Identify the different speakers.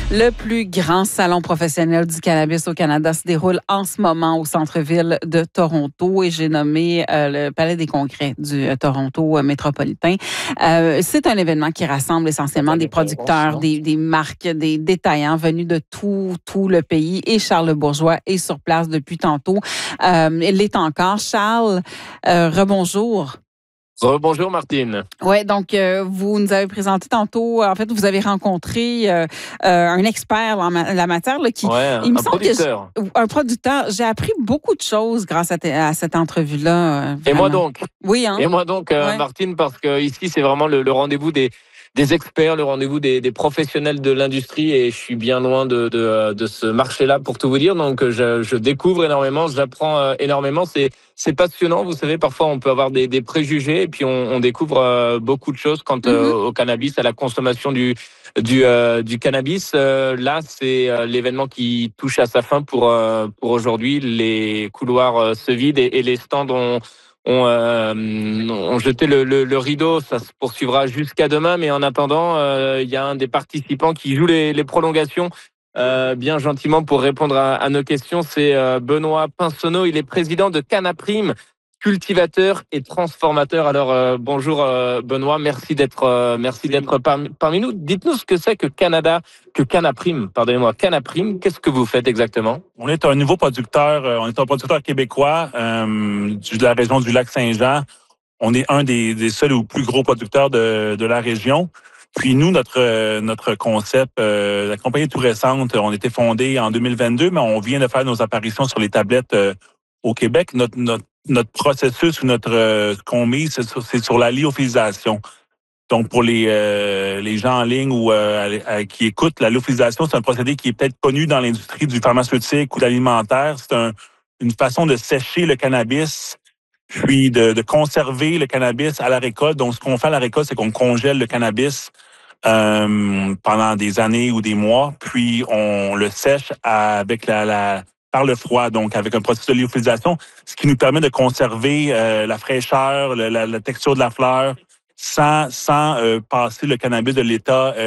Speaker 1: Le plus grand salon professionnel du cannabis au Canada se déroule en ce moment au centre-ville de Toronto et j'ai nommé le Palais des Congrès du Toronto métropolitain. C'est un événement qui rassemble essentiellement des producteurs, des marques, des détaillants venus de tout le pays et Charles Bourgeois est sur place depuis tantôt. Il l'est encore. Charles, rebonjour.
Speaker 2: Bonjour Martine.
Speaker 1: Oui, donc vous nous avez présenté tantôt, en fait, vous avez rencontré un expert en la matière là, qui, il me semble
Speaker 2: producteur.
Speaker 1: Un producteur. J'ai appris beaucoup de choses grâce à cette entrevue-là.
Speaker 2: Et moi donc.
Speaker 1: Oui, hein?
Speaker 2: Et moi donc,
Speaker 1: Ouais.
Speaker 2: Martine, parce que ici c'est vraiment le rendez-vous des experts, le rendez-vous des professionnels de l'industrie, et je suis bien loin de ce marché-là pour tout vous dire. Donc je découvre énormément, j'apprends énormément. C'est passionnant, vous savez, parfois on peut avoir des préjugés et puis on découvre beaucoup de choses quant au cannabis, à la consommation du cannabis. Là, c'est l'événement qui touche à sa fin pour aujourd'hui. Les couloirs se vident et les stands ont jeté le rideau. Ça se poursuivra jusqu'à demain, mais en attendant, il y a un des participants qui joue les prolongations bien gentiment pour répondre à nos questions. C'est Benoît Pinsonneau. Il est président de Canaprime, cultivateur et transformateur. Alors bonjour Benoît, merci d'être parmi nous. Dites-nous ce que c'est que Canaprime, pardonnez-moi, Canaprime. Qu'est-ce que vous faites exactement?
Speaker 3: On est un nouveau producteur, on est un producteur québécois de la région du Lac-Saint-Jean. On est un des seuls ou plus gros producteurs de la région. Puis nous, notre concept, la compagnie est tout récente. On a été fondé en 2022, mais on vient de faire nos apparitions sur les tablettes au Québec. Notre processus ou ce qu'on mise, c'est sur la lyophilisation. Donc, pour les gens en ligne ou qui écoutent, la lyophilisation, c'est un procédé qui est peut-être connu dans l'industrie du pharmaceutique ou de l'alimentaire. C'est une façon de sécher le cannabis, puis de conserver le cannabis à la récolte. Donc, ce qu'on fait à la récolte, c'est qu'on congèle le cannabis pendant des années ou des mois, puis on le sèche par le froid, donc avec un processus de lyophilisation, ce qui nous permet de conserver la fraîcheur, la texture de la fleur, sans passer le cannabis de l'état